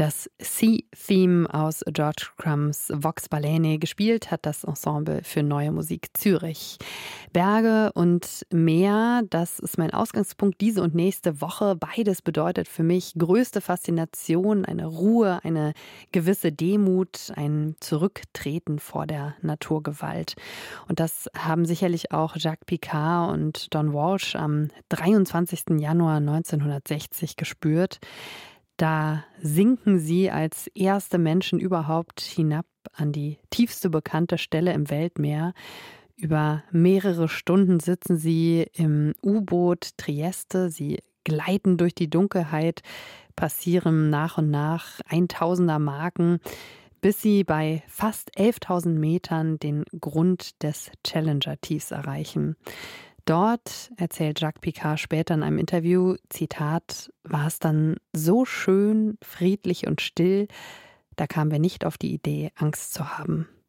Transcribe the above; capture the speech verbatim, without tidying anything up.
Das Sea-Theme aus George Crumbs Vox Balene gespielt hat das Ensemble für Neue Musik Zürich. Berge und Meer, das ist mein Ausgangspunkt diese und nächste Woche. Beides bedeutet für mich größte Faszination, eine Ruhe, eine gewisse Demut, ein Zurücktreten vor der Naturgewalt. Und das haben sicherlich auch Jacques Picard und Don Walsh am dreiundzwanzigsten Januar neunzehnhundertsechzig gespürt. Da sinken sie als erste Menschen überhaupt hinab an die tiefste bekannte Stelle im Weltmeer. Über mehrere Stunden sitzen sie im U-Boot Trieste. Sie gleiten durch die Dunkelheit, passieren nach und nach Eintausender Marken, bis sie bei fast elftausend Metern den Grund des Challenger-Tiefs erreichen. Dort, erzählt Jacques Picard später in einem Interview, Zitat, war es dann so schön, friedlich und still, da kamen wir nicht auf die Idee, Angst zu haben.